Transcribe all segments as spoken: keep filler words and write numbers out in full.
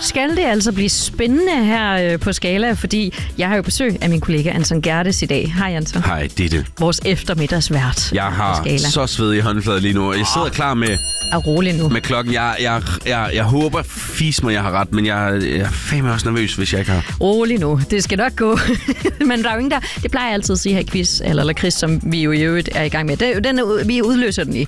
skal det altså blive spændende her øh, på Skala, fordi jeg har jo besøg af min kollega Anton Gerdes i dag. Hej Anton. Hej, Ditte. Vores eftermiddagsvært. Jeg har så svedige håndflader lige nu, og jeg sidder klar med, er rolig nu. med klokken. Jeg, jeg, jeg, jeg håber, fis mig, jeg har ret, men jeg, jeg er fandme også nervøs, hvis jeg ikke har. Rolig nu. Det skal nok gå. Men der er jo ingen der... Det plejer jeg altid at sige her i quiz, eller lakrids, som vi jo i øvrigt er i gang med. Det, den er, vi udløser den i.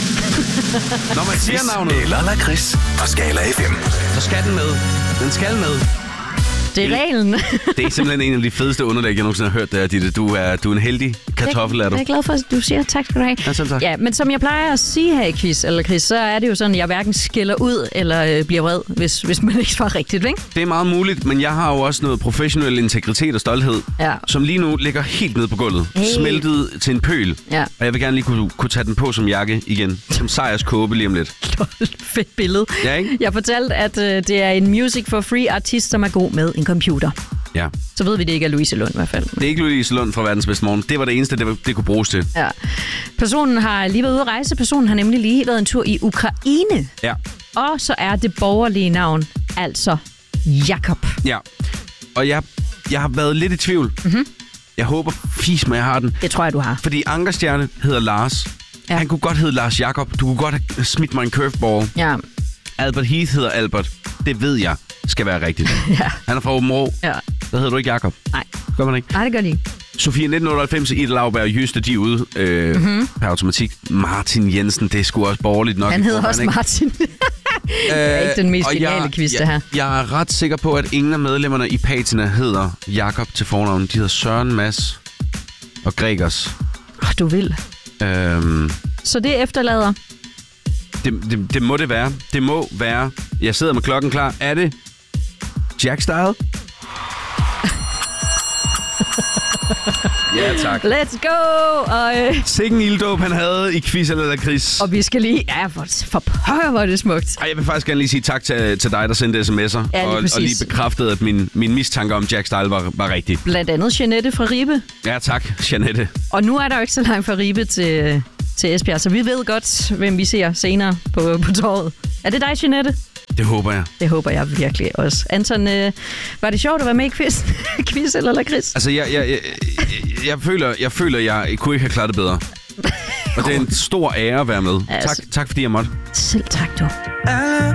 Når man siger navnet eller lakrids på Skala F M, så skal den med. Den skal med. Det er reglen. Det er simpelthen en af de fedeste underlæg, jeg nogensinde har hørt, det er, Ditte. Du er, du er en heldig kartoffel, er du? Jeg er glad for, at du siger tak skal du have. Ja, selv tak. Ja, men som jeg plejer at sige her i quiz, eller Chris, så er det jo sådan, at jeg hverken skælder ud eller øh, bliver vred, hvis, hvis man ikke svarer rigtigt, ikke? Det er meget muligt, men jeg har jo også noget professionel integritet og stolthed, Ja. som lige nu ligger helt nede på gulvet. Hey. Smeltet til en pøl. Ja. Og jeg vil gerne lige kunne, kunne tage den på som jakke igen. Som sejrskåbe lige om lidt. Fedt billede. Ja, ikke? Jeg fortalte, at øh, det er en music for free artist, som er god med en computer. Ja. Så ved vi, det ikke er Louise Lund i hvert fald. Det er ikke Louise Lund fra Verdens Bedste Morgen. Det var det eneste, det, det kunne bruges til. Ja. Personen har lige været ude at rejse. Personen har nemlig lige været en tur i Ukraine. Ja. Og så er det borgerlige navn altså Jakob. Ja. Og jeg, jeg har været lidt i tvivl. Mm-hmm. Jeg håber, fis mig, jeg har den. Det tror jeg, du har. Fordi Ankerstjerne hedder Lars. Ja. Han kunne godt hedde Lars Jakob. Du kunne godt have smidt mig en curveball. Ja. Albert Heath hedder Albert. Det ved jeg skal være rigtigt. Ja. Han er fra Åben Rå. Ja. Der hedder du ikke Jakob. Nej. Gør man ikke? Nej, det gør de ikke. Sofie nitten otteoghalvfems, Ida Lauberg og Jyste, de er ude øh, mm-hmm. per automatik. Martin Jensen, det er sgu også borgerligt nok. Han hedder også ikke? Martin. Det er ikke den mest geniale quiz, det her. Jeg, jeg er ret sikker på, at ingen af medlemmerne i Patina hedder Jakob til fornavn. De hedder Søren, Mads og Gregers. Oh, du vil. Øhm, Så det efterlader... det, det, det må det være. Det må være. Jeg sidder med klokken klar. Er det Jack Style? Ja, tak. Let's go! Og, øh, Sikken ilddåb, han havde i quiz eller lakrids. og vi skal lige... Ja, for, for pokker, hvor er det smukt. Ej, jeg vil faktisk gerne lige sige tak til, til dig, der sendte sms'er. Ja, og, og lige bekræftede, at min, min mistanke om Jack Style var, var rigtig. Blandt andet Jeanette fra Ribe. Ja, tak, Jeanette. Og nu er der jo ikke så langt fra Ribe til, til Esbjerg, så vi ved godt, hvem vi ser senere på, på torvet. Er det dig, Jeanette? Det håber jeg. Det håber jeg virkelig også. Anton, øh, var det sjovt at være med i quiz, quiz eller lakrids? Altså, jeg, jeg, jeg, jeg, jeg, føler, jeg føler, jeg kunne ikke have klaret det bedre. Og det er en stor ære at være med. Altså, Tak, tak fordi jeg måtte. Selv tak, du.